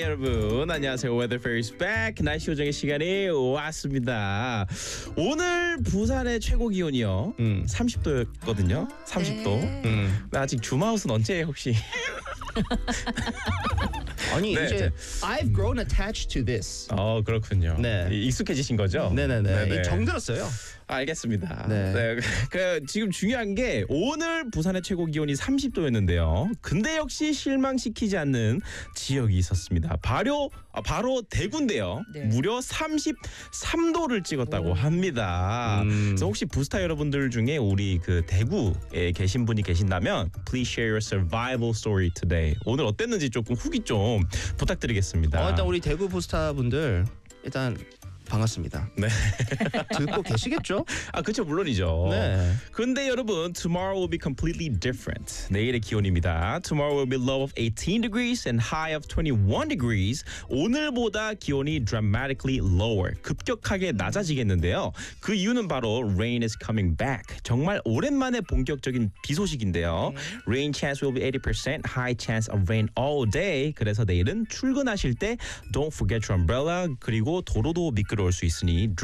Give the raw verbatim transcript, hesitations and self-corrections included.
여러분 안녕하세요. Weather Fairy's back. 날씨 요정의 시간이 왔습니다. 오늘 부산의 최고 기온이요 음. 삼십 도였거든요. 삼십 도. 네. 음. 아직 주마우스는 언제예요 혹시? 아니 네, 이제 네. I've grown attached to this. 어 그렇군요. 네. 익숙해지신 거죠? 네네네. 네네. 정들었어요. 알겠습니다. 네. 네. 그 지금 중요한 게 오늘 부산의 최고 기온이 삼십 도였는데요. 근데 역시 실망시키지 않는 지역이 있었습니다. 바로 아, 바로 대구인데요. 네. 무려 삼십삼 도를 찍었다고 합니다. 음. 그래서 혹시 부스타 여러분들 중에 우리 그 대구에 계신 분이 계신다면 Please share your survival story today. 오늘 어땠는지 조금 후기 좀 부탁드리겠습니다. 어, 일단 우리 대구 부스타 분들 일단 반갑습니다. 네. 듣고 계시겠죠? 아 그렇죠 물론이죠. 네. 근데 여러분, tomorrow will be completely different. 내일의 기온입니다. Tomorrow will be low of eighteen degrees and high of twenty-one degrees. 오늘보다 기온이 dramatically lower. 급격하게 낮아지겠는데요. 그 이유는 바로 rain is coming back. 정말 오랜만에 본격적인 비 소식인데요. Rain chance will be eighty percent, high chance of rain all day. 그래서 내일은 출근하실 때 don't forget your umbrella. 그리고 도로도 미끄러울 수 있으니